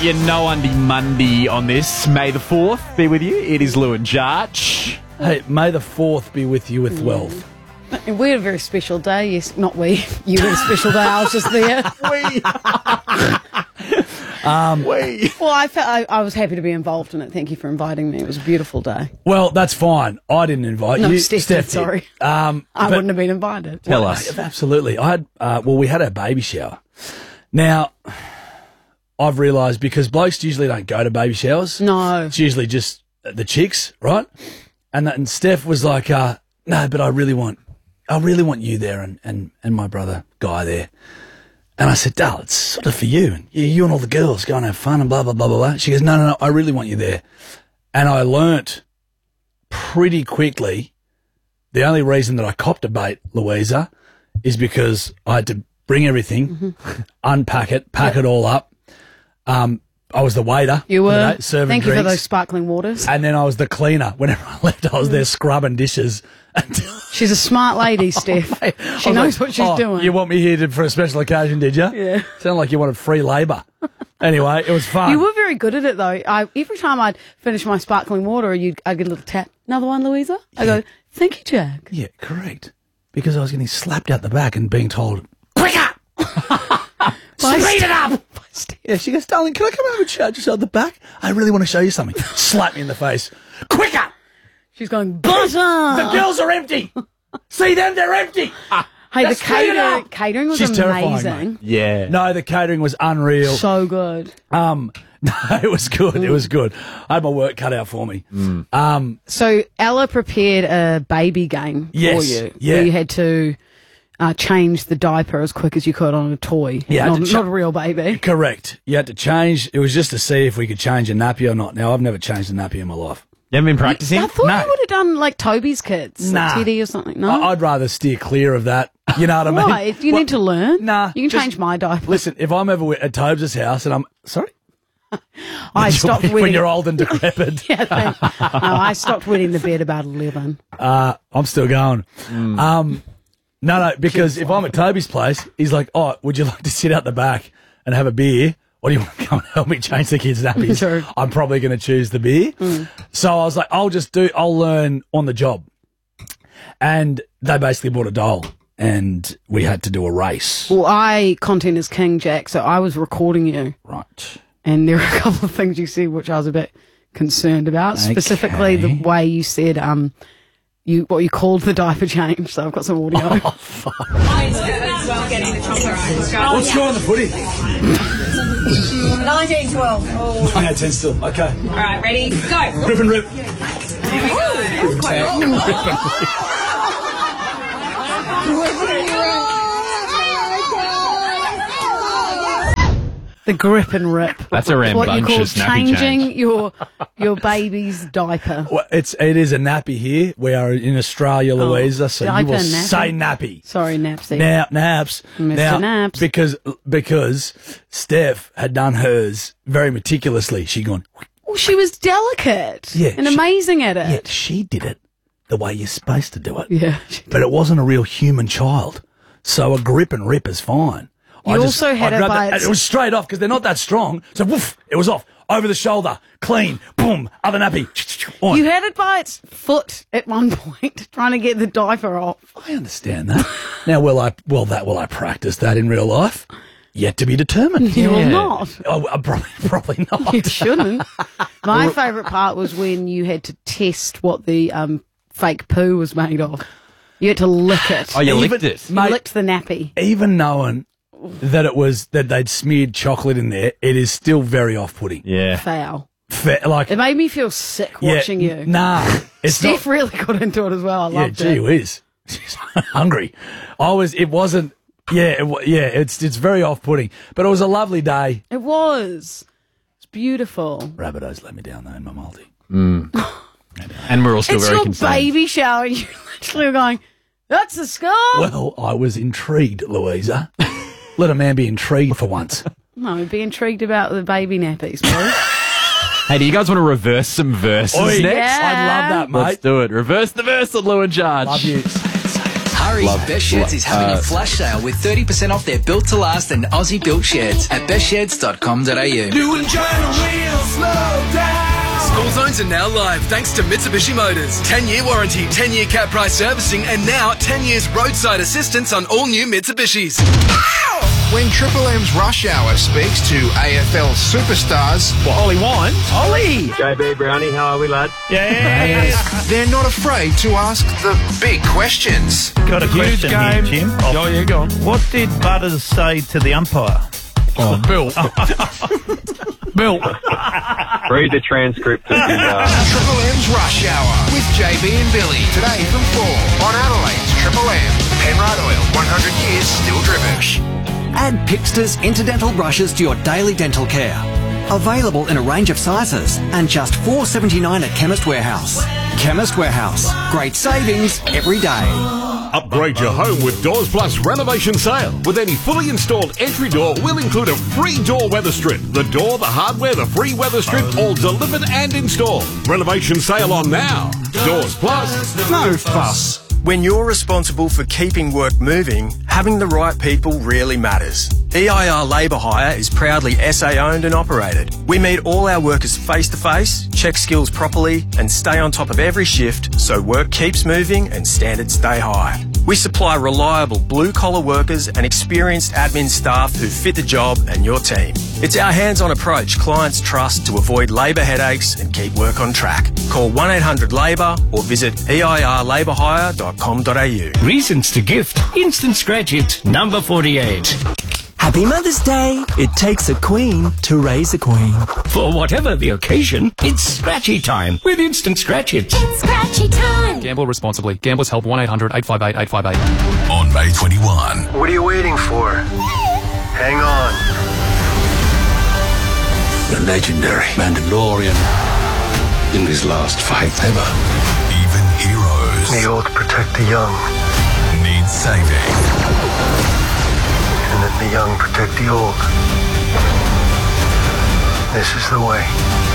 your No Undie Monday on this. May the 4th be with you. It is Lou and Jarch. Hey, may the 4th be with you with wealth. We had a very special day. Yes, not we. You had a special day. I was just there. Well, I was happy to be involved in it. Thank you for inviting me. It was a beautiful day. Well, that's fine. I didn't invite No, you. Steph did, sorry. I wouldn't have been invited. Tell us. Absolutely. We had our baby shower. Now, I've realised because blokes usually don't go to baby showers. No. It's usually just the chicks, right? And Steph was like, no, but I really want you there and my brother Guy there. And I said, Dal, it's sort of for you. And you and all the girls go and have fun and blah, blah, blah, blah, blah. She goes, no, I really want you there. And I learnt pretty quickly the only reason that I copped a bait, Louisa, is because I had to bring everything, unpack it, pack it all up. I was the waiter. You were. Serving Thank drinks. you for those sparkling waters. And then I was the cleaner. Whenever I left, I was there scrubbing dishes. She's a smart lady, Steph. She knows what she's doing. You want me here for a special occasion, did you? Yeah. Sounded like you wanted free labour. Anyway, it was fun. You were very good at it, though. Every time I'd finish my sparkling water, I'd get a little tap. Another one, Louisa? I go, thank you, Jack. Yeah, correct. Because I was getting slapped out the back and being told, quicker! Speed it up! Yeah, she goes, darling, can I come over and shout just out the back? I really want to show you something. Slap me in the face. Quicker! She's going, butter! The girls are empty! See them, they're empty! Hey, Let's speed it up! catering was She's terrifying, amazing. mate. Yeah. No, the catering was unreal. So good. No, it was good. It was good. I had my work cut out for me. So Ella prepared a baby game for Yes, you. yeah. Where you had to change the diaper as quick as you could on a toy. Yeah, not a real baby. Correct. You had to change. It was just to see if we could change a nappy or not. Now, I've never changed a nappy in my life. You haven't been practicing? I thought No. you would have done like Toby's kids, Nah. like Teddy or something. No, I'd rather steer clear of that. You know what I mean? why? You need to learn. Nah. You can just- change my diaper. Listen, if I'm ever at Tobes' house and I'm... Sorry? I stopped when wetting. you're old and decrepit. Yeah, thanks. No, I stopped wetting the bed about 11. I'm still going. No, because if I'm at Toby's place, he's like, oh, would you like to sit out the back and have a beer? Or do you want to come and help me change the kids' nappies? Sure. I'm probably going to choose the beer. So I was like, I'll learn on the job. And they basically bought a doll and we had to do a race. Well, content is king, Jack, so I was recording you. Right. And there were a couple of things you said which I was a bit concerned about. Specifically, the way you said what you called the diaper change. So I've got some audio. Oh, fuck. What's going on the footy? 1912. Oh. I had 10 still. Okay. All right, ready? Go. Rip and rip. The grip and rip. That's a What you call rambunctious nappy changing change. your baby's diaper. Well, it is a nappy here. We are in Australia, Louisa, so you diaper will nappy. say nappy. Sorry, Napsy. Naps. Mr. Now, Naps. Because Steph had done hers very meticulously. She'd gone, Well, she was delicate Yeah, and amazing at it. yeah, she did it the way you're supposed to do it. Yeah. But it wasn't a real human child. So a grip and rip is fine. You also had I it grabbed by and its- it was straight off because they're not that strong. So woof, it was off. Over the shoulder, clean, boom, other nappy. On. You had it by its foot at one point, trying to get the diaper off. I understand that. Now, will I practice that in real life? Yet to be determined. You will not. Oh, probably not. You shouldn't. My favourite part was when you had to test what the fake poo was made of. You had to lick it. Oh, you Even- licked it. You mate, licked the nappy. Even knowing that they'd smeared chocolate in there, it is still very off-putting. Yeah. Foul. Like, It made me feel sick watching you. Nah, it's Steph not. really got into it as well. I Yeah, loved gee it. whiz. She's hungry. It wasn't. Yeah, it's very off-putting, but it was a lovely day. It was. It's beautiful. Rabbitohs let me down though in my multi. And we're all still It's very your concerned. baby shower. And you literally were going, that's the scar. Well, I was intrigued, Louisa. Let a man be intrigued for once. No, be intrigued about the baby nappies, please. Hey, do you guys want to reverse some verses Oi, next? Yeah. I'd love that, mate. Let's do it. Reverse the verse on Lou and Jarge. Love you. Hurry, Best Sheds is having a flash sale with 30% off their built to last and Aussie built sheds at bestsheds.com.au. Doing giant wheels, slow down. School zones are now live thanks to Mitsubishi Motors. 10-year warranty, 10-year cap price servicing, and now 10 years roadside assistance on all new Mitsubishis. When Triple M's Rush Hour speaks to AFL superstars, Ollie Wines. Ollie! JB Brownie, how are we, lad? they're not afraid to ask the big questions. Got a question here, Jim. Oh, yeah, go on. What did Butters say to the umpire? Oh, Bill. Bill. Read the transcript of the... Triple M's Rush Hour with JB and Billy. Today from 4 on Adelaide's Triple M. Penrite Oil, 100 years still driven. Add Pixter's Interdental brushes to your daily dental care. Available in a range of sizes and just $4.79 at Chemist Warehouse. Chemist Warehouse. Great savings every day. Upgrade your home with Doors Plus renovation sale. With any fully installed entry door, we'll include a free door weather strip. The door, the hardware, the free weather strip, all delivered and installed. Renovation sale on now. Doors Plus. No fuss. When you're responsible for keeping work moving, having the right people really matters. EIR Labour Hire is proudly SA owned and operated. We meet all our workers face to face, check skills properly, and stay on top of every shift so work keeps moving and standards stay high. We supply reliable blue-collar workers and experienced admin staff who fit the job and your team. It's our hands-on approach clients trust to avoid labour headaches and keep work on track. Call 1-800-LABOUR or visit eirlabourhire.com.au. Reasons to gift. Instant Scratch It, number 48. Happy Mother's Day! It takes a queen to raise a queen. For whatever the occasion, it's Scratchy time with Instant Scratch It. It's Scratchy time! Gamble responsibly. Gamblers Help 1-800-858-858. On May 21. What are you waiting for? Hang on. The legendary Mandalorian in his last fight ever. Even heroes the old protect the young. Need saving. And then the young protect the old. This is the way.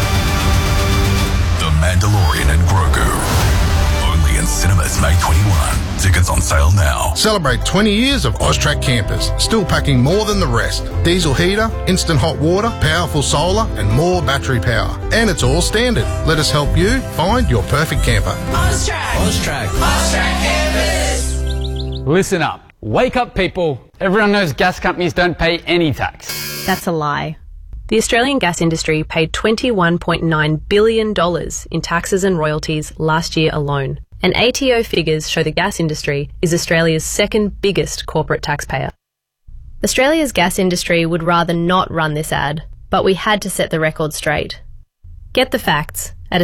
The Mandalorian and Grogu. Only in cinemas May 21. Tickets on sale now. Celebrate 20 years of Austrac campers, still packing more than the rest. Diesel heater, instant hot water, powerful solar, and more battery power. And it's all standard. Let us help you find your perfect camper. Austrac campers. Listen up. Wake up, people. Everyone knows gas companies don't pay any tax. That's a lie. The Australian gas industry paid $21.9 billion in taxes and royalties last year alone. And ATO figures show the gas industry is Australia's second biggest corporate taxpayer. Australia's gas industry would rather not run this ad, but we had to set the record straight. Get the facts at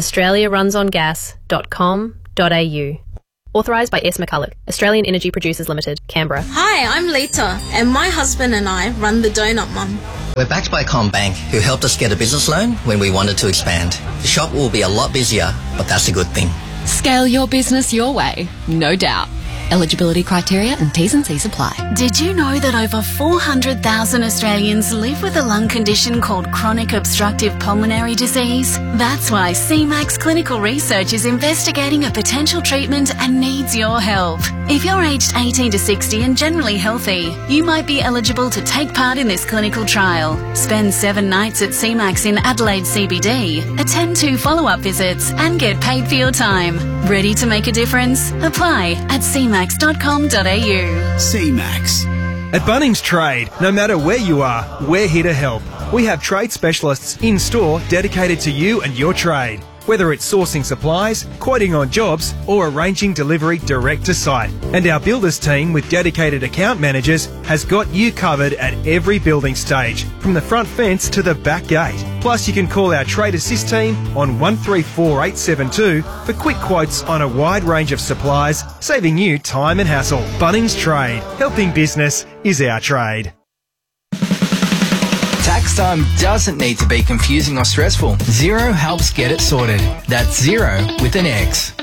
australiarunsongas.com.au. Authorised by S. McCulloch, Australian Energy Producers Limited, Canberra. Hi, I'm Lita, and my husband and I run the Donut Mum. We're backed by CommBank, who helped us get a business loan when we wanted to expand. The shop will be a lot busier, but that's a good thing. Scale your business your way, no doubt. Eligibility criteria and T's and C's apply. Did you know that over 400,000 Australians live with a lung condition called chronic obstructive pulmonary disease? That's why CMAX Clinical Research is investigating a potential treatment and needs your help. If you're aged 18 to 60 and generally healthy, you might be eligible to take part in this clinical trial. Spend 7 nights at CMAX in Adelaide CBD, attend 2 follow-up visits and get paid for your time. Ready to make a difference? Apply at cmax.com.au. CMAX. At Bunnings Trade, no matter where you are, we're here to help. We have trade specialists in store dedicated to you and your trade. Whether it's sourcing supplies, quoting on jobs, or arranging delivery direct to site. And our builders team with dedicated account managers has got you covered at every building stage, from the front fence to the back gate. Plus you can call our Trade Assist team on 134872 for quick quotes on a wide range of supplies, saving you time and hassle. Bunnings Trade. Helping business is our trade. Tax time doesn't need to be confusing or stressful. Xero helps get it sorted. That's Xero with an X.